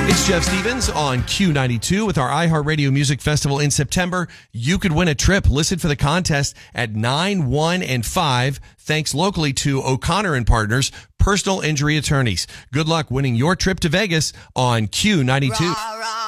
It's Jeff Stevens on Q92 with our iHeartRadio Music Festival in September. You could win a trip. Listen for the contest at 9, 1, and 5. Thanks locally to O'Connor and Partners, personal injury attorneys. Good luck winning your trip to Vegas on Q92.